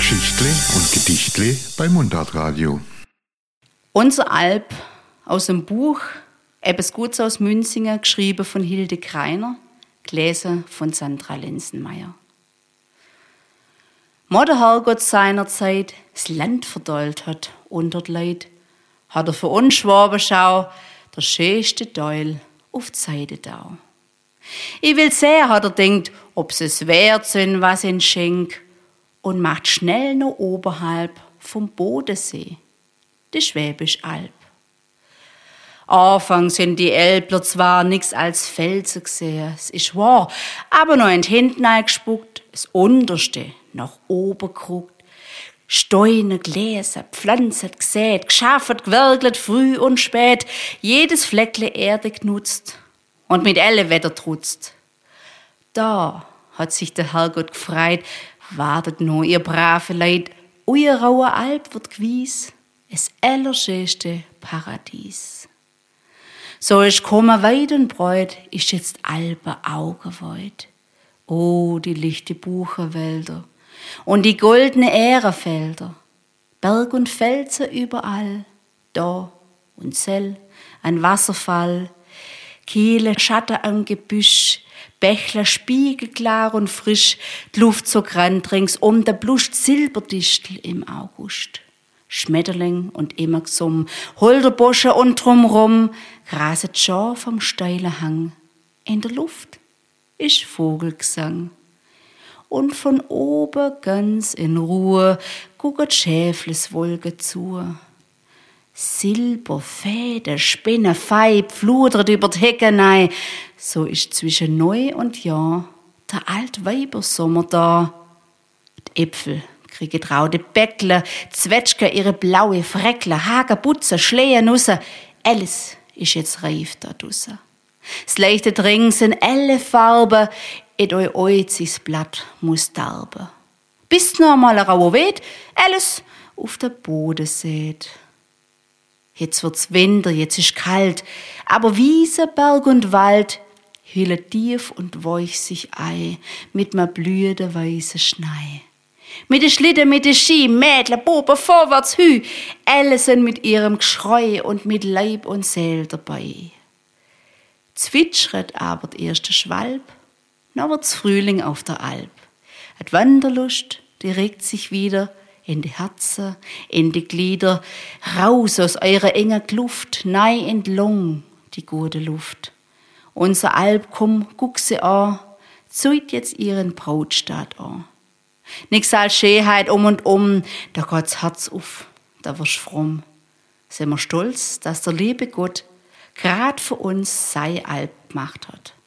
Geschichtle und Gedichtle bei Mundartradio. Unser Alp aus dem Buch Etwas Gutes aus Münzingen, geschrieben von Hilde Kreiner, gelesen von Sandra Lenzenmeier. Der Herrgott seinerzeit das Land verdollt hat unter die Leid, hat er für uns Schwabenschau der schönste Teil auf die Seite da. Ich will sehen, hat er denkt, ob es wert sind, was ihn schenkt, und macht schnell noch oberhalb vom Bodensee, die Schwäbisch Alb. Anfangs sind die Elbler zwar nix als Felsen gesehen, es ist wahr, aber noch in die Hinten eingespuckt, das Unterste nach oben geguckt, Steine gelesen, Pflanzen gesät, geschafft, gewerkelt, früh und spät, jedes Fleckle Erde genutzt und mit alle Wetter trutzt. Da hat sich der Herrgott gefreut, wartet nur ihr brave Leid, euer rauer Alp wird gewies, es allerschönste Paradies. So ist kommen weit und breit, ist jetzt Alpe Augenweit. Oh, die lichte Buchenwälder und die goldene Ährenfelder, Berg und Felsen überall, da und Sell, ein Wasserfall, Kiele, Schatten am Gebüsch, Bächler spiegelklar und frisch, die Luft so grand ringsum, der bluscht Silberdistel im August. Schmetterling und immer Gesumm, Holderbosche und drumrum, graset Schar vom steilen Hang. In der Luft ist Vogelgesang. Und von oben ganz in Ruhe gucket Schäfles Wolke zu. Silberfäden, Spinnen, Feib, fludert über die Heckenei. So ist zwischen Neu und Jahr der alt Weibersommer da. Die Äpfel kriegen raude Bäckle, Zwetschgen ihre blaue Freckle, Hagerbutze, Schlehennusse. Alles ist jetzt reif da draussen. Das leichte Rings in alle Farben, et oi oizis Blatt muss darben. Bis noch mal ein rauer weht, alles auf der Boden seht. Jetzt wird's Winter, jetzt ist kalt, aber Wiese, Berg und Wald hüllen tief und weich sich ei mit ma blühende weiße Schnei. Mit de Schlitten, mit de Ski, Mädle, Buben, vorwärts, hü, alle sind mit ihrem Geschrei und mit Leib und Seel dabei. Zwitschert aber der erste Schwalb, noch wird's Frühling auf der Alp. Die Wanderlust, die regt sich wieder in die Herzen, in die Glieder, raus aus eurer engen Kluft, nei in die Lung, die gute Luft. Unser Alp, komm, guck sie an, zeigt jetzt ihren Brautstaat an. Nix als Schönheit und da geht's Herz auf, da wirst fromm. Sind wir stolz, dass der liebe Gott grad für uns sei Alp gemacht hat.